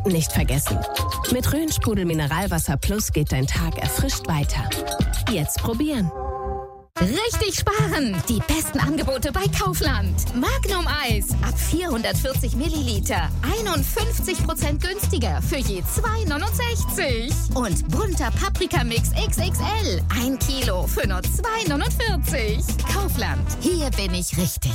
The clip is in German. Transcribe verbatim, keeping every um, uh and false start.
Trinken nicht vergessen. Mit Rhön-Sprudel Mineralwasser Plus geht dein Tag erfrischt weiter. Jetzt probieren. Richtig sparen! Die besten Angebote bei Kaufland. Magnum Eis ab vierhundertvierzig Milliliter. einundfünfzig Prozent günstiger für je zwei neunundsechzig. Und bunter Paprikamix X X L. Ein Kilo für nur zwei neunundvierzig. Kaufland. Hier bin ich richtig.